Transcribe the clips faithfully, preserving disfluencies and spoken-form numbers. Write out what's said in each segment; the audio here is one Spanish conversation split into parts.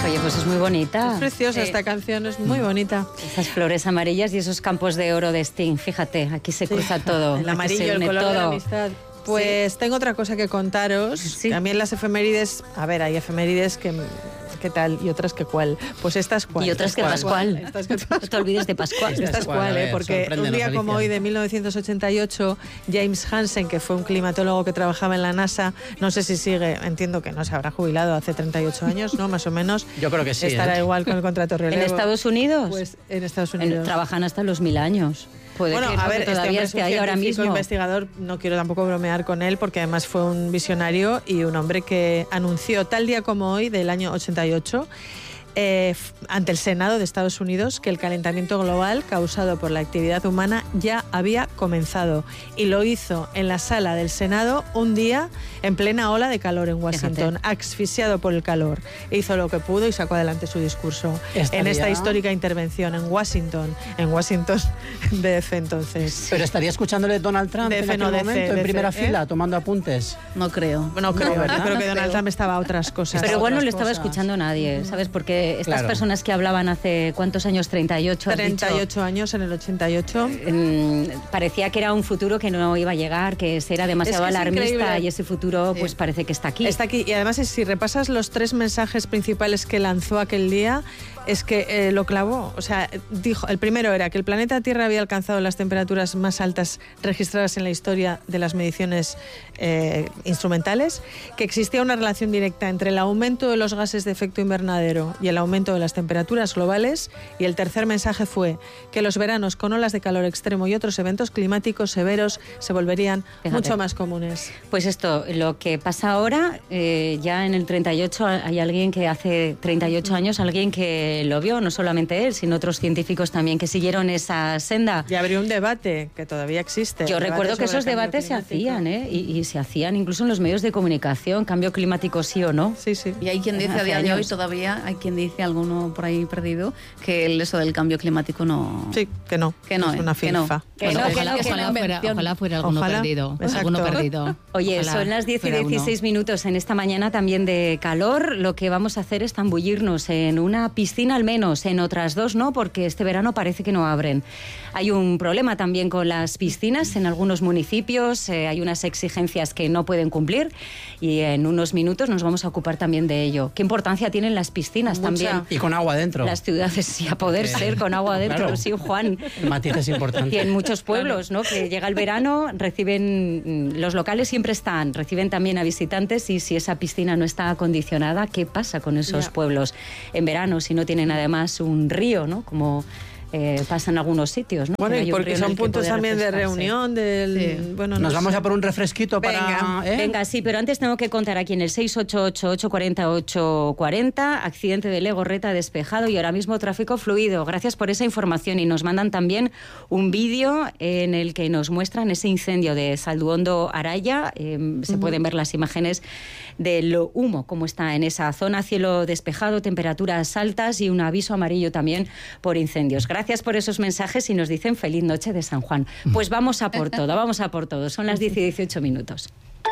Oye, pues es muy bonita. Es preciosa, eh, esta canción es muy bonita. Esas flores amarillas y esos campos de oro de Sting, fíjate, aquí se cruza sí. todo. El amarillo, el color todo. de la amistad. Pues sí. tengo otra cosa que contaros. Sí. También las efemérides, a ver, hay efemérides que... ¿Qué tal? Y otras que cuál. Pues estas cuál. Y otras que Pascual. Estas que Pascual. No te olvides de Pascual. Estas cuál, ¿eh? Porque un día como hoy de mil novecientos ochenta y ocho, James Hansen, que fue un climatólogo que trabajaba en la NASA, no sé si sigue, entiendo que no se habrá jubilado hace treinta y ocho años, ¿no? Más o menos. Yo creo que sí. Estará ¿eh? igual con el contrato relevo. ¿En Estados Unidos? Pues en Estados Unidos. En, trabajan hasta los mil años. Puede bueno, que, a no, ver, que todavía este esté ahí ahora mismo. Investigador, no quiero tampoco bromear con él porque además fue un visionario y un hombre que anunció tal día como hoy del año ochenta y ocho eh, ante el Senado de Estados Unidos que el calentamiento global causado por la actividad humana ya había comenzado y lo hizo en la sala del Senado un día en plena ola de calor en Washington, Fíjate. asfixiado por el calor. Hizo lo que pudo y sacó adelante su discurso ¿Estaría? en esta histórica intervención en Washington, en Washington D F entonces. Pero estaría escuchándole Donald Trump D F, en aquel no, momento, D F, en primera D F, fila, ¿eh? tomando apuntes. No creo. No creo, no, ¿verdad? Yo creo que Donald Trump estaba a otras cosas. Pero igual no le cosas. estaba escuchando nadie, ¿sabes? Porque estas claro. personas que hablaban hace, ¿cuántos años? treinta y ocho. treinta y ocho años en el ochenta y ocho. Eh, parecía que era un futuro que no iba a llegar, que era demasiado es que alarmista y ese futuro pues sí. parece que está aquí. Está aquí y además si repasas los tres mensajes principales que lanzó aquel día, es que eh, lo clavó. O sea, dijo, el primero era que el planeta Tierra había alcanzado las temperaturas más altas registradas en la historia de las mediciones eh, instrumentales, que existía una relación directa entre el aumento de los gases de efecto invernadero y el aumento de las temperaturas globales, y el tercer mensaje fue que los veranos con olas de calor extremo y otros eventos climáticos severos se volverían Fíjate. mucho más comunes. Pues esto, lo que pasa ahora, eh, ya en el treinta y ocho hay alguien que hace treinta y ocho años, alguien que lo vio, no solamente él, sino otros científicos también que siguieron esa senda. Y abrió un debate que todavía existe. Yo recuerdo que esos debates se hacían, ¿eh? Y, y se hacían incluso en los medios de comunicación, cambio climático sí o no. Sí, sí. Y hay quien dice a día de hoy todavía, hay quien dice, alguno por ahí perdido, que el, eso del cambio climático no... Sí, que no. Que no, es una filfa. Que no, que, no, ojalá, que, no, ojalá, que fuera, ojalá fuera alguno ojalá. perdido. Exacto. Alguno perdido. Oye, ojalá son las diez y dieciséis minutos en esta mañana también de calor. Lo que vamos a hacer es zambullirnos en una piscina al menos, en otras dos no, porque este verano parece que no abren. Hay un problema también con las piscinas en algunos municipios, eh, hay unas exigencias que no pueden cumplir y en unos minutos nos vamos a ocupar también de ello. ¿Qué importancia tienen las piscinas Mucha. también? Y con agua dentro. Las ciudades, sí, a poder Porque, ser con agua adentro, claro, sí, Juan. El matiz es importante. Y en muchos pueblos, ¿no? Que llega el verano, reciben, los locales siempre están, reciben también a visitantes y si esa piscina no está acondicionada, ¿qué pasa con esos yeah. pueblos en verano si no tienen además un río, ¿no? Como eh, pasa en algunos sitios, ¿no? Bueno, y porque son puntos también de reunión, del... Sí. Bueno, Nos no vamos sé. a por un refresquito Venga. para... ¿eh? Venga, sí, pero antes tengo que contar aquí en el seis ocho ocho, ocho cuatro cero, ocho cuatro cero, accidente de Legorreta despejado y ahora mismo tráfico fluido. Gracias por esa información y nos mandan también un vídeo en el que nos muestran ese incendio de Salduondo Araya. Eh, se uh-huh. pueden ver las imágenes del humo, como está en esa zona, cielo despejado, temperaturas altas y un aviso amarillo también por incendios. Gracias por esos mensajes y nos dicen feliz noche de San Juan. Pues vamos a por todo, vamos a por todo. Son las diez y dieciocho minutos.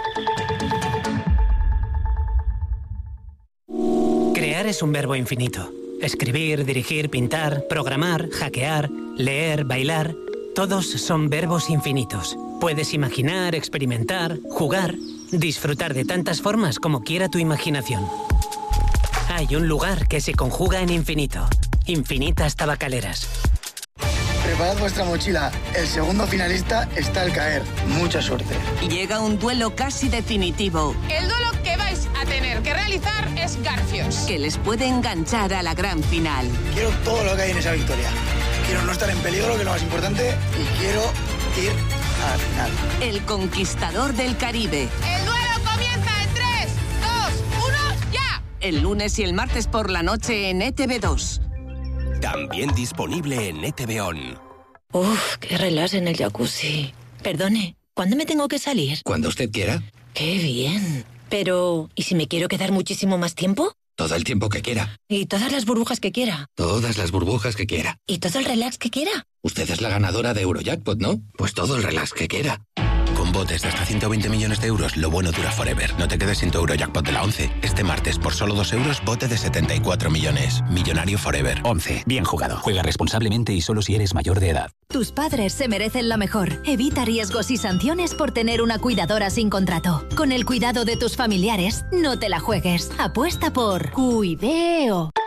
Crear es un verbo infinito. Escribir, dirigir, pintar, programar, hackear, leer, bailar... Todos son verbos infinitos. Puedes imaginar, experimentar, jugar, disfrutar de tantas formas como quiera tu imaginación. Hay un lugar que se conjuga en infinito. Infinitas Tabacaleras. Preparad vuestra mochila. El segundo finalista está al caer. Mucha suerte. Llega un duelo casi definitivo. El duelo que vais a tener que realizar es Garfios, que les puede enganchar a la gran final. Quiero todo lo que hay en esa victoria. Quiero no estar en peligro, que es lo más importante, y quiero ir a la final. El conquistador del Caribe. El duelo comienza en tres, dos, uno, ya. El lunes y el martes por la noche en E T V dos. También disponible en E T V On. Uf, qué relax en el jacuzzi. Perdone, ¿cuándo me tengo que salir? Cuando usted quiera. Qué bien. Pero, ¿y si me quiero quedar muchísimo más tiempo? Todo el tiempo que quiera. ¿Y todas las burbujas que quiera? Todas las burbujas que quiera. ¿Y todo el relax que quiera? Usted es la ganadora de Eurojackpot, ¿no? Pues todo el relax que quiera. Con Botes de hasta ciento veinte millones de euros, lo bueno dura forever. No te quedes sin tu Eurojackpot de la once. Este martes, por solo dos euros, bote de setenta y cuatro millones. Millonario forever. once. Bien jugado. Juega responsablemente y solo si eres mayor de edad. Tus padres se merecen lo mejor. Evita riesgos y sanciones por tener una cuidadora sin contrato. Con el cuidado de tus familiares, no te la juegues. Apuesta por Cuideo.